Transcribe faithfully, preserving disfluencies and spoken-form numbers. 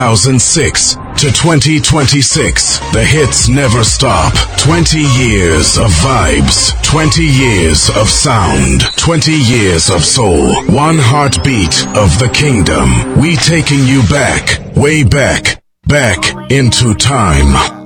thousand six to twenty twenty-six, the hits never stop. twenty years of vibes, twenty years of sound, twenty years of soul, one heartbeat of the kingdom. We taking you back, way back, back into time.